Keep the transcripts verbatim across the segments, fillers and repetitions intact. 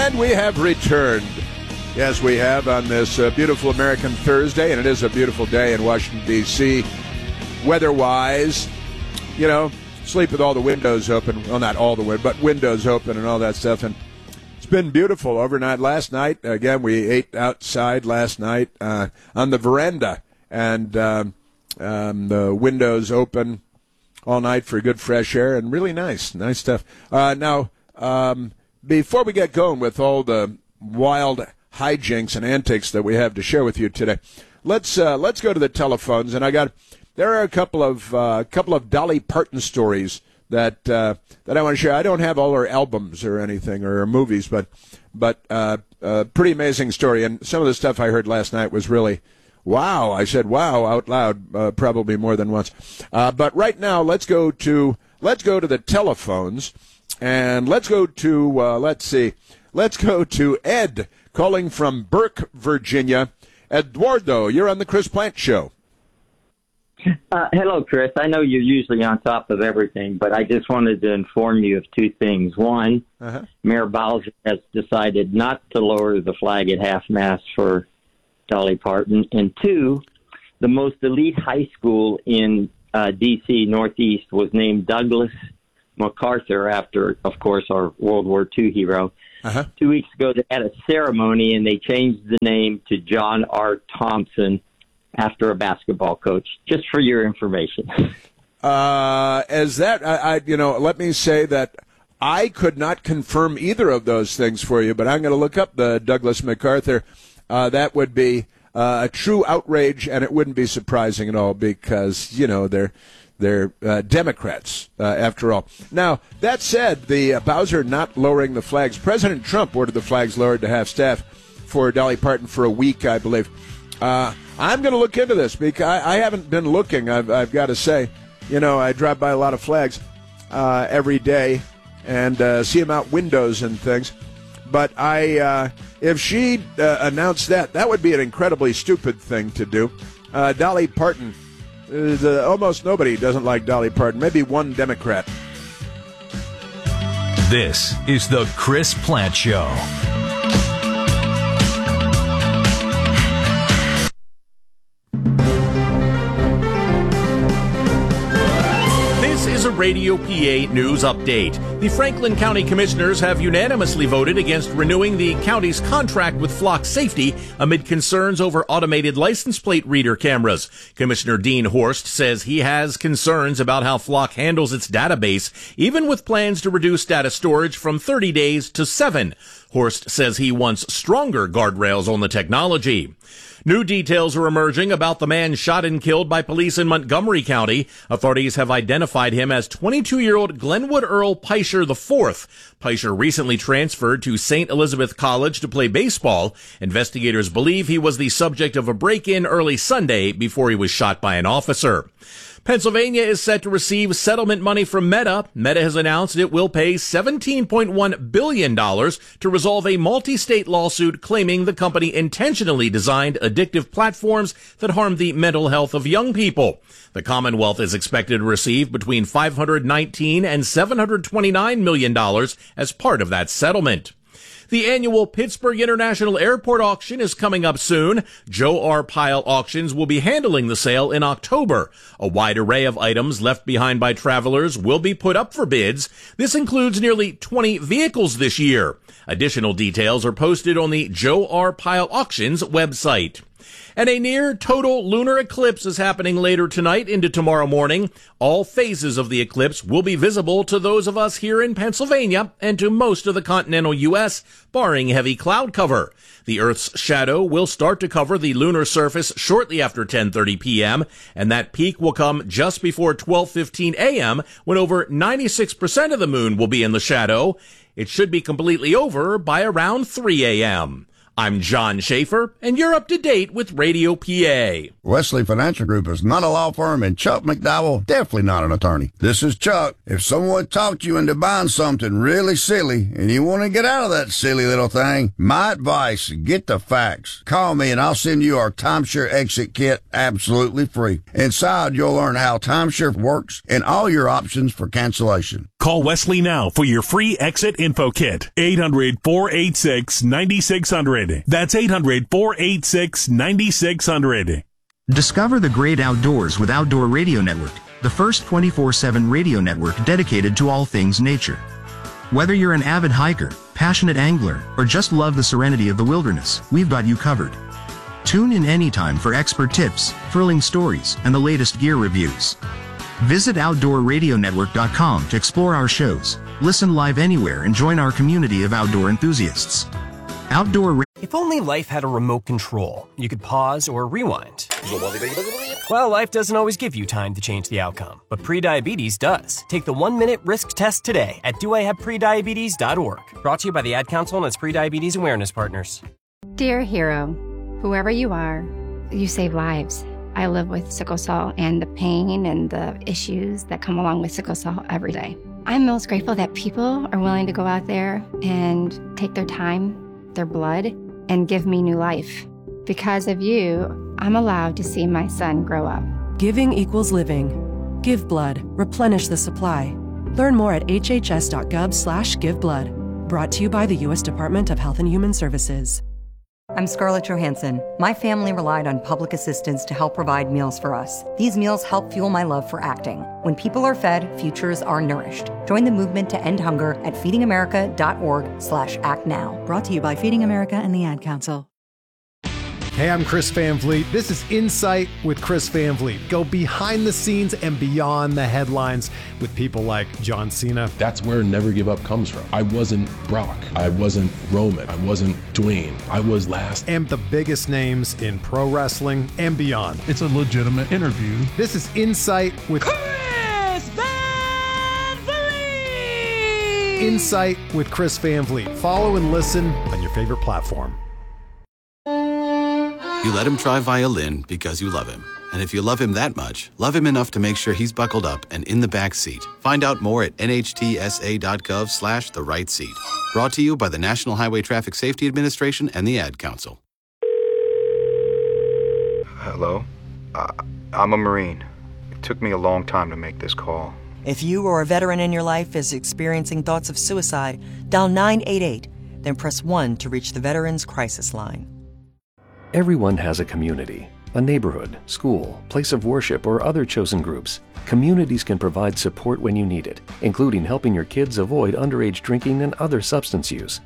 And we have returned. Yes, we have on this uh, beautiful American Thursday, and it is a beautiful day in Washington, D C Weather-wise, you know, sleep with all the windows open. Well, not all the windows, but windows open and all that stuff. And it's been beautiful overnight. Last night, again, we ate outside last night uh, on the veranda, and um, um, the windows open all night for good fresh air, and really nice, nice stuff. Uh, now, um, before we get going with all the wild hijinks and antics that we have to share with you today, let's uh, let's go to the telephones. And I got there are a couple of uh, couple of Dolly Parton stories that uh, that I want to share. I don't have all her albums or anything or her movies, but but uh, a pretty amazing story. And some of the stuff I heard last night was really wow. I said wow out loud, uh, probably more than once. Uh, but right now, let's go to let's go to the telephones, and let's go to uh, let's see, let's go to Ed calling from Burke, Virginia. Eduardo, you're on the Chris Plante Show. Uh, hello, Chris. I know you're usually on top of everything, but I just wanted to inform you of two things. One, uh-huh. Mayor Bowser has decided not to lower the flag at half-mast for Dolly Parton. And two, the most elite high school in uh, D C Northeast was named Douglas MacArthur after, of course, our World War Two hero. Uh-huh. Two weeks ago, they had a ceremony, and they changed the name to John R. Thompson after a basketball coach, just for your information. Uh, as that, I, I, you know, let me say that I could not confirm either of those things for you, but I'm going to look up the Douglas MacArthur. Uh, that would be uh, a true outrage, and it wouldn't be surprising at all because, you know, they're they're uh, Democrats, uh, after all. Now, that said, the uh, Bowser not lowering the flags, President Trump ordered the flags lowered to half-staff for Dolly Parton for a week, I believe. Uh, I'm going to look into this because I, I haven't been looking, I've, I've got to say. You know, I drive by a lot of flags uh, every day and uh, see them out windows and things. But I, uh, if she uh, announced that, that would be an incredibly stupid thing to do. Uh, Dolly Parton, is, uh, almost nobody doesn't like Dolly Parton, maybe one Democrat. This is the Chris Plante Show. Is a Radio P A news update. The Franklin County Commissioners have unanimously voted against renewing the county's contract with Flock Safety amid concerns over automated license plate reader cameras. Commissioner Dean Horst says he has concerns about how Flock handles its database, even with plans to reduce data storage from thirty days to seven. Horst says he wants stronger guardrails on the technology. New details are emerging about the man shot and killed by police in Montgomery County. Authorities have identified him as twenty-two-year-old Glenwood Earl Peischer the fourth. Peischer recently transferred to Saint Elizabeth College to play baseball. Investigators believe he was the subject of a break-in early Sunday before he was shot by an officer. Pennsylvania is set to receive settlement money from Meta. Meta has announced it will pay seventeen point one billion dollars to resolve a multi-state lawsuit claiming the company intentionally designed addictive platforms that harm the mental health of young people. The Commonwealth is expected to receive between five hundred nineteen and seven hundred twenty-nine million dollars as part of that settlement. The annual Pittsburgh International Airport auction is coming up soon. Joe R. Pyle Auctions will be handling the sale in October. A wide array of items left behind by travelers will be put up for bids. This includes nearly twenty vehicles this year. Additional details are posted on the Joe R. Pyle Auctions website. And a near total lunar eclipse is happening later tonight into tomorrow morning. All phases of the eclipse will be visible to those of us here in Pennsylvania and to most of the continental U S, barring heavy cloud cover. The Earth's shadow will start to cover the lunar surface shortly after ten thirty p.m., and that peak will come just before twelve fifteen a.m., when over ninety-six percent of the moon will be in the shadow. It should be completely over by around three a.m. I'm John Schaefer, and you're up to date with Radio P A. Wesley Financial Group is not a law firm, and Chuck McDowell definitely not an attorney. This is Chuck. If someone talked you into buying something really silly and you want to get out of that silly little thing, my advice, get the facts. Call me and I'll send you our timeshare exit kit absolutely free. Inside, you'll learn how timeshare works and all your options for cancellation. Call Wesley now for your free exit info kit. eight hundred, four eight six, nine six zero zero. That's eight hundred, four eight six, nine six zero zero. Discover the great outdoors with Outdoor Radio Network, the first twenty-four seven radio network dedicated to all things nature. Whether you're an avid hiker, passionate angler, or just love the serenity of the wilderness, we've got you covered. Tune in anytime for expert tips, thrilling stories, and the latest gear reviews. Visit outdoor radio network dot com to explore our shows, listen live anywhere, and join our community of outdoor enthusiasts. Outdoor ra- If only life had a remote control, you could pause or rewind. Well, life doesn't always give you time to change the outcome, but prediabetes does. Take the one-minute risk test today at do I have prediabetes dot org. Brought to you by the Ad Council and its prediabetes awareness partners. Dear hero, whoever you are, you save lives. I live with sickle cell and the pain and the issues that come along with sickle cell every day. I'm most grateful that people are willing to go out there and take their time, their blood, and give me new life. Because of you, I'm allowed to see my son grow up. Giving equals living. Give blood. Replenish the supply. Learn more at h h s dot gov slash give blood. Brought to you by the U S Department of Health and Human Services. I'm Scarlett Johansson. My family relied on public assistance to help provide meals for us. These meals help fuel my love for acting. When people are fed, futures are nourished. Join the movement to end hunger at feeding america dot org slash act now. Brought to you by Feeding America and the Ad Council. Hey, I'm Chris Van Vliet. This is Insight with Chris Van Vliet. Go behind the scenes and beyond the headlines with people like John Cena. That's where Never Give Up comes from. I wasn't Brock. I wasn't Roman. I wasn't Dwayne. I was last. And the biggest names in pro wrestling and beyond. It's a legitimate interview. This is Insight with Chris Van Vliet. Insight with Chris Van Vliet. Follow and listen on your favorite platform. You let him try violin because you love him. And if you love him that much, love him enough to make sure he's buckled up and in the back seat. Find out more at N H T S A dot gov slash the right seat. Brought to you by the National Highway Traffic Safety Administration and the Ad Council. Hello? Uh, I'm a Marine. It took me a long time to make this call. If you or a veteran in your life is experiencing thoughts of suicide, dial nine eight eight, then press one to reach the Veterans Crisis Line. Everyone has a community, a neighborhood, school, place of worship, or other chosen groups. Communities can provide support when you need it, including helping your kids avoid underage drinking and other substance use.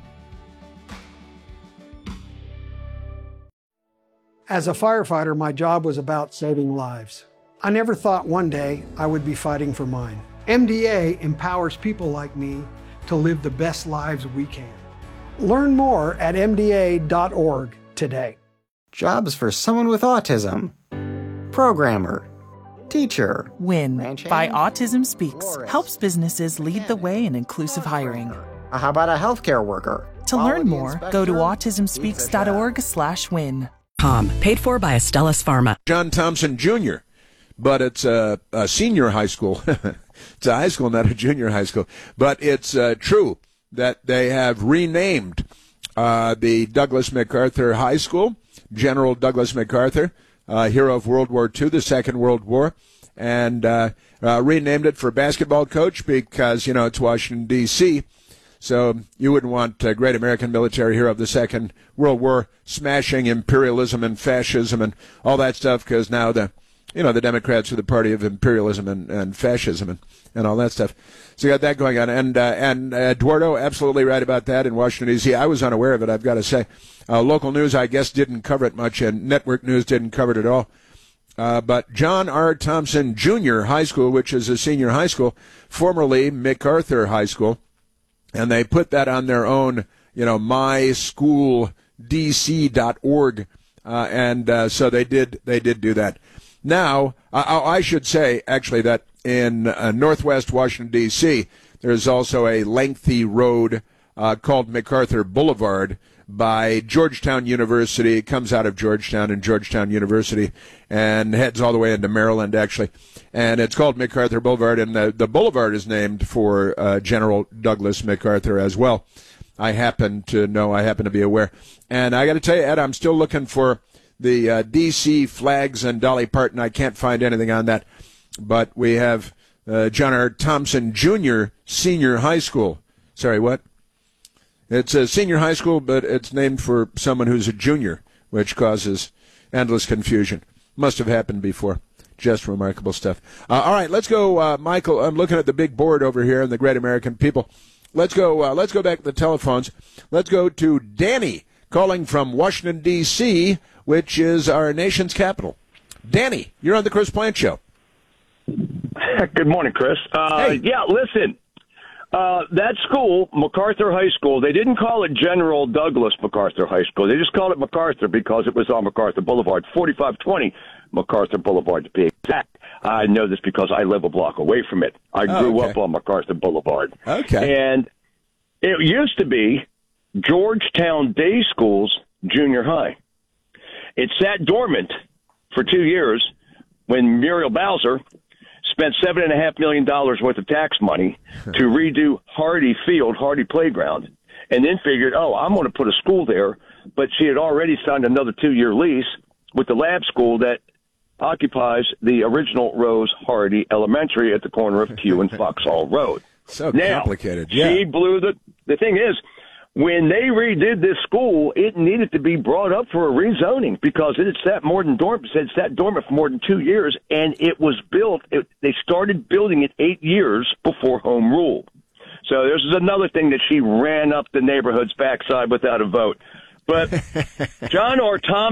As a firefighter, my job was about saving lives. I never thought one day I would be fighting for mine. M D A empowers people like me to live the best lives we can. Learn more at M D A dot org today. Jobs for someone with autism. Programmer. Teacher. WIN by Autism Speaks helps businesses lead the way in inclusive hiring. How about a healthcare worker? To learn more, go to autism speaks dot org slash win. Com, paid for by Astellas Pharma. John Thompson Junior, but it's a, a senior high school. It's a high school, not a junior high school. But it's uh, true that they have renamed uh, the Douglas MacArthur High School, General Douglas MacArthur, uh, hero of World War Two, the Second World War, and uh, uh, renamed it for basketball coach because, you know, it's Washington, D C, so you wouldn't want a great American military hero of the Second World War smashing imperialism and fascism and all that stuff because now the, you know, the Democrats are the party of imperialism and, and fascism and, and all that stuff. So you got that going on. And uh, and uh, Eduardo, absolutely right about that in Washington, D C. I was unaware of it, I've got to say. Uh, local news, I guess, didn't cover it much, and network news didn't cover it at all. Uh, but John R. Thompson Junior High School, which is a senior high school, formerly MacArthur High School, and they put that on their own, you know, my school d c dot org, uh, and uh, so they did they did do that. Now, I, I should say, actually, that in uh, northwest Washington, D C, there's also a lengthy road uh, called MacArthur Boulevard by Georgetown University. It comes out of Georgetown and Georgetown University and heads all the way into Maryland, actually. And it's called MacArthur Boulevard, and the, the boulevard is named for uh, General Douglas MacArthur as well. I happen to know, I happen to be aware. And I got to tell you, Ed, I'm still looking for the uh, D C flags and Dolly Parton. I can't find anything on that. But we have uh, John R. Thompson Junior Senior High School. Sorry, what? It's a senior high school, but it's named for someone who's a junior, which causes endless confusion. Must have happened before. Just remarkable stuff. Uh, all right, let's go, uh, Michael. I'm looking at the big board over here and the great American people. Let's go. Uh, let's go back to the telephones. Let's go to Danny calling from Washington, D C, which is our nation's capital. Danny, you're on the Chris Plant Show. Good morning, Chris. Uh, hey. Yeah, listen. Uh, that school, MacArthur High School, they didn't call it General Douglas MacArthur High School. They just called it MacArthur because it was on MacArthur Boulevard, forty-five twenty MacArthur Boulevard to be exact. I know this because I live a block away from it. I Oh, grew okay. up on MacArthur Boulevard. Okay. And it used to be Georgetown Day School's junior high. It sat dormant for two years when Muriel Bowser spent seven and a half million dollars worth of tax money to redo Hardy Field, Hardy Playground, and then figured, oh, I'm going to put a school there. But she had already signed another two-year lease with the lab school that occupies the original Rose Hardy Elementary at the corner of Q and Foxhall Road. So now, complicated. Yeah. She blew the. The thing is, when they redid this school, it needed to be brought up for a rezoning because it had sat more than dormant. It had sat dormant for more than two years, and it was built. It, they started building it eight years before home rule. So this is another thing that she ran up the neighborhood's backside without a vote. But John R. Thompson